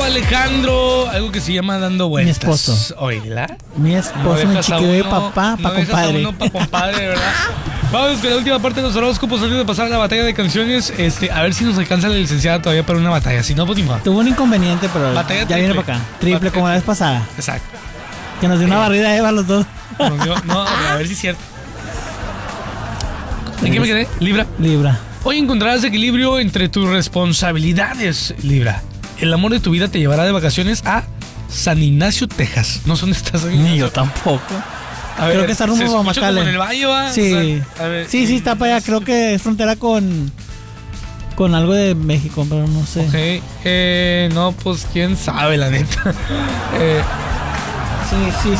Alejandro, algo que se llama dando vueltas. Mi esposo. Oíla. Mi esposo me chiqueó de papá, pa' compadre. Pa' compadre, ¿verdad? Vamos con la última parte de los horóscopos antes de pasar a la batalla de canciones. A ver si nos alcanza la licenciada todavía para una batalla. Si no, pues ni modo. Tuvo un inconveniente, pero Batalla ya triple. viene para acá. Triple, como la vez pasada. Exacto. Que nos dio una barrida Eva los dos. No, a ver si es cierto. ¿En qué me quedé? Libra. Hoy encontrarás equilibrio entre tus responsabilidades, Libra. El amor de tu vida te llevará de vacaciones a San Ignacio, Texas. No son estas. Ni yo tampoco. A ver, creo que está rumbo a Guamacale. ¿En el valle va? Sí. A ver, sí, está para allá. Creo que es frontera con algo de México, pero no sé. Ok. No, pues quién sabe, la neta. Sí.